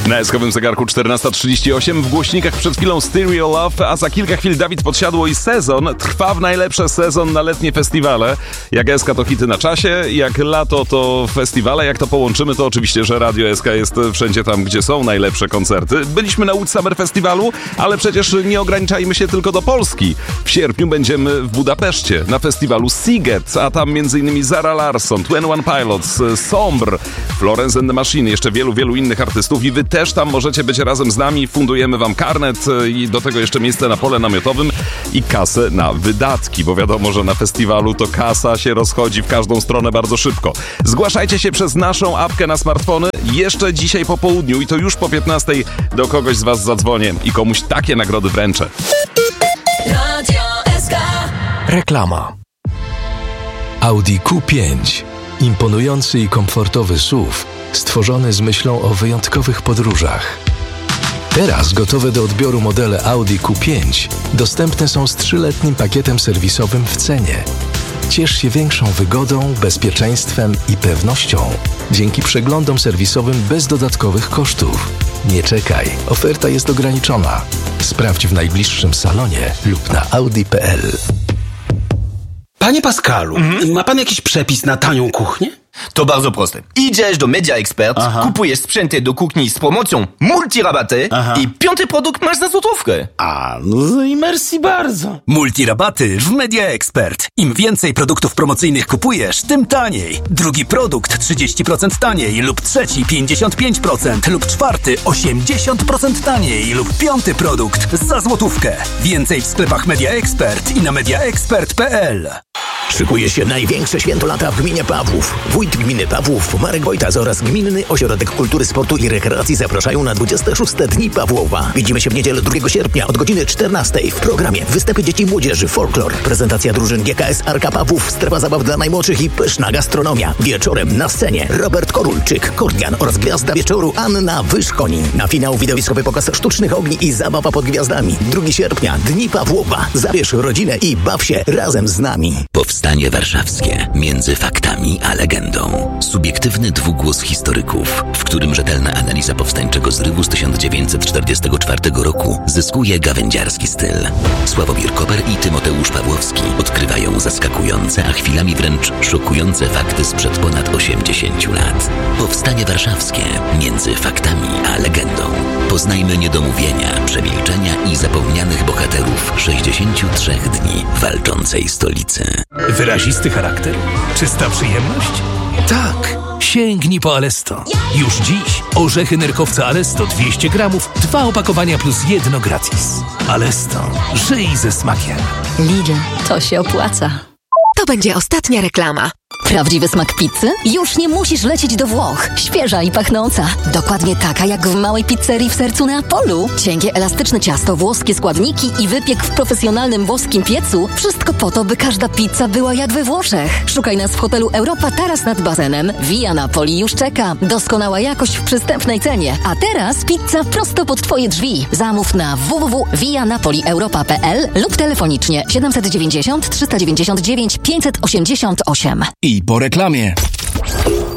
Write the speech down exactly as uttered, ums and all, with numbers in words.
Na eskowym zegarku czternasta trzydzieści osiem, w głośnikach przed chwilą Stereo Love, a za kilka chwil Dawid Podsiadło i Sezon. Trwa w najlepsze sezon na letnie festiwale. Jak S K to hity na czasie, jak lato to festiwale, jak to połączymy, to oczywiście, że Radio S K jest wszędzie tam, gdzie są najlepsze koncerty. Byliśmy na Łódź Summer Festiwalu, ale przecież nie ograniczajmy się tylko do Polski. W sierpniu będziemy w Budapeszcie na festiwalu Siget, a tam m.in. Zara Larsson, Twenty One Pilots, Sombre, Florence and the Machine, jeszcze wielu, wielu innych artystów i wy też tam możecie być razem z nami. Fundujemy wam karnet i do tego jeszcze miejsce na pole namiotowym i kasę na wydatki, bo wiadomo, że na festiwalu to kasa się rozchodzi w każdą stronę bardzo szybko. Zgłaszajcie się przez naszą apkę na smartfony jeszcze dzisiaj po południu i to już po piętnastej do kogoś z was zadzwonię i komuś takie nagrody wręczę. Radio S K. Reklama. Audi Q pięć. Imponujący i komfortowy S U V, stworzony z myślą o wyjątkowych podróżach. Teraz gotowe do odbioru modele Audi Q pięć dostępne są z trzyletnim pakietem serwisowym w cenie. Ciesz się większą wygodą, bezpieczeństwem i pewnością dzięki przeglądom serwisowym bez dodatkowych kosztów. Nie czekaj, oferta jest ograniczona. Sprawdź w najbliższym salonie lub na audi kropka p l. Panie Pascalu, mhm. ma pan jakiś przepis na tanią kuchnię? To bardzo proste. Idziesz do Media Expert, Aha. kupujesz sprzęty do kuchni z promocją multirabaty Aha. i piąty produkt masz za złotówkę. A, no i merci bardzo. Multirabaty w Media Expert. Im więcej produktów promocyjnych kupujesz, tym taniej. Drugi produkt trzydzieści procent taniej lub trzeci pięćdziesiąt pięć procent lub czwarty osiemdziesiąt procent taniej lub piąty produkt za złotówkę. Więcej w sklepach Media Expert i na media expert kropka p l. Szykuje się największe święto lata w gminie Pawłów. Wójt gminy Pawłów, Marek Wojtas oraz Gminny Ośrodek Kultury, Sportu i Rekreacji zapraszają na dwudzieste szóste Dni Pawłowa. Widzimy się w niedzielę drugiego sierpnia od godziny czternastej w programie Występy dzieci i młodzieży, folklor, prezentacja drużyn G K S Arka Pawłów, strefa zabaw dla najmłodszych i pyszna gastronomia. Wieczorem na scenie Robert Korulczyk, Kordian oraz gwiazda wieczoru Anna Wyszkonin. Na finał widowiskowy pokaz sztucznych ogni i zabawa pod gwiazdami. drugiego sierpnia Dni Pawłowa. Zabierz rodzinę i baw się razem z nami. Powstanie warszawskie między faktami a legendą. Subiektywny dwugłos historyków, w którym rzetelna analiza powstańczego zrywu z tysiąc dziewięćset czterdziestego czwartego roku zyskuje gawędziarski styl. Sławomir Koper i Tymoteusz Pawłowski odkrywają zaskakujące, a chwilami wręcz szokujące fakty sprzed ponad osiemdziesięciu lat. Powstanie warszawskie między faktami a legendą. Poznajmy niedomówienia, przemilczenia i zapomnianych bohaterów sześćdziesięciu trzech dni walczącej stolicy. Wyrazisty charakter? Czysta przyjemność? Tak! Sięgnij po Alesto. Już dziś orzechy nerkowca Alesto dwieście gramów, dwa opakowania plus jedno gratis. Alesto. Żyj ze smakiem. Lidl, to się opłaca. To będzie ostatnia reklama. Prawdziwy smak pizzy? Już nie musisz lecieć do Włoch. Świeża i pachnąca. Dokładnie taka jak w małej pizzerii w sercu Neapolu. Cienkie, elastyczne ciasto, włoskie składniki i wypiek w profesjonalnym włoskim piecu. Wszystko po to, by każda pizza była jak we Włoszech. Szukaj nas w hotelu Europa taras nad basenem. Via Napoli już czeka. Doskonała jakość w przystępnej cenie. A teraz pizza prosto pod twoje drzwi. Zamów na w w w kropka via napoli europa kropka p l lub telefonicznie siedemset dziewięćdziesiąt trzysta dziewięćdziesiąt dziewięć pięćset osiemdziesiąt osiem. I po reklamie.